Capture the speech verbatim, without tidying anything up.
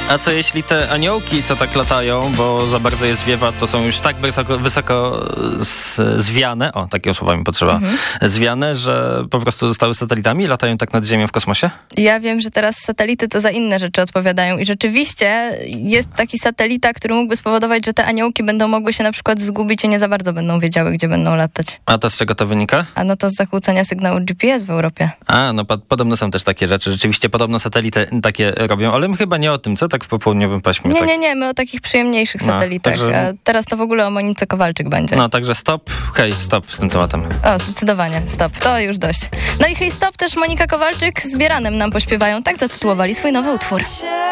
A co jeśli te aniołki, co tak latają, bo za bardzo je zwiewa, to są już tak wysoko, wysoko z, zwiane, o, takie słowa mi potrzeba, mhm. zwiane, że po prostu zostały satelitami i latają tak nad Ziemią w kosmosie? Ja wiem, że teraz satelity to za inne rzeczy odpowiadają i rzeczywiście jest taki satelita, który mógłby spowodować, że te aniołki będą mogły się na przykład zgubić i nie za bardzo będą wiedziały, gdzie będą latać. A to z czego to wynika? A no to z zakłócenia sygnału G P S w Europie. A, no po, podobno są też takie rzeczy. Rzeczywiście podobno satelity takie robią, ale my chyba nie o tym, co? Tak w popołudniowym paśmie. Nie, tak? nie, nie, my o takich przyjemniejszych No, satelitach. także... A teraz to w ogóle o Monice Kowalczyk będzie. No, także stop, hej, stop z tym tematem. O, zdecydowanie, stop, to już dość. No i hej, stop też Monika Kowalczyk z Bieranem nam pośpiewają. Tak zatytułowali swój nowy utwór.